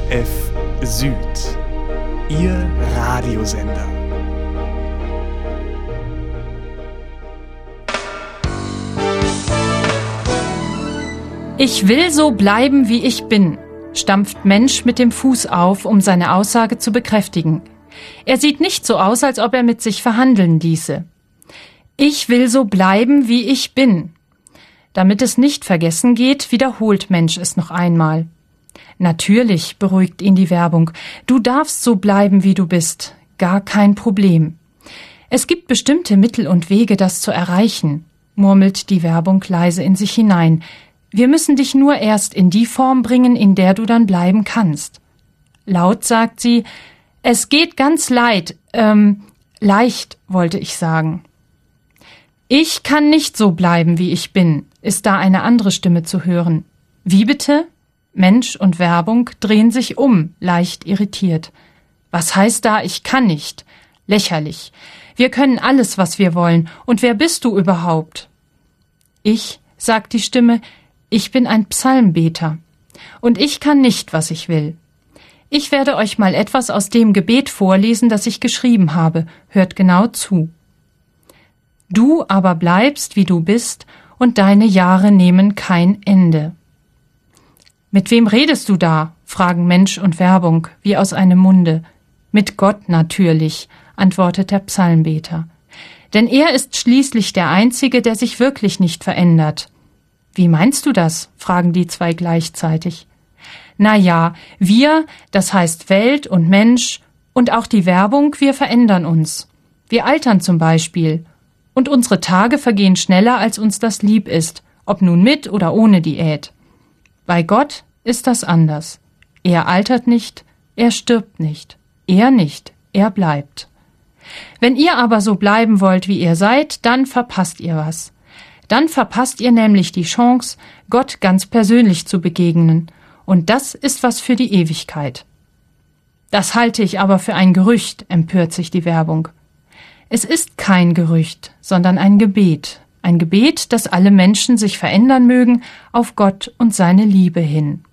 RF Süd, Ihr Radiosender. Ich will so bleiben, wie ich bin, stampft Mensch mit dem Fuß auf, um seine Aussage zu bekräftigen. Er sieht nicht so aus, als ob er mit sich verhandeln ließe. Ich will so bleiben, wie ich bin. Damit es nicht vergessen geht, wiederholt Mensch es noch einmal. Natürlich, beruhigt ihn die Werbung, du darfst so bleiben, wie du bist, gar kein Problem. Es gibt bestimmte Mittel und Wege, das zu erreichen, murmelt die Werbung leise in sich hinein. Wir müssen dich nur erst in die Form bringen, in der du dann bleiben kannst. Laut sagt sie, es geht ganz leicht, wollte ich sagen. Ich kann nicht so bleiben, wie ich bin, ist da eine andere Stimme zu hören. Wie bitte? Mensch und Werbung drehen sich um, leicht irritiert. Was heißt da, ich kann nicht? Lächerlich. Wir können alles, was wir wollen. Und wer bist du überhaupt? Ich, sagt die Stimme, ich bin ein Psalmbeter. Und ich kann nicht, was ich will. Ich werde euch mal etwas aus dem Gebet vorlesen, das ich geschrieben habe. Hört genau zu. Du aber bleibst, wie du bist, und deine Jahre nehmen kein Ende. Mit wem redest du da? Fragen Mensch und Werbung, wie aus einem Munde. Mit Gott natürlich, antwortet der Psalmbeter. Denn er ist schließlich der Einzige, der sich wirklich nicht verändert. Wie meinst du das? Fragen die zwei gleichzeitig. Na ja, wir, das heißt Welt und Mensch und auch die Werbung, wir verändern uns. Wir altern zum Beispiel. Und unsere Tage vergehen schneller, als uns das lieb ist, ob nun mit oder ohne Diät. Bei Gott ist das anders. Er altert nicht, er stirbt nicht. Er nicht, er bleibt. Wenn ihr aber so bleiben wollt, wie ihr seid, dann verpasst ihr was. Dann verpasst ihr nämlich die Chance, Gott ganz persönlich zu begegnen. Und das ist was für die Ewigkeit. Das halte ich aber für ein Gerücht, empört sich die Werbung. Es ist kein Gerücht, sondern ein Gebet, dass alle Menschen sich verändern mögen auf Gott und seine Liebe hin.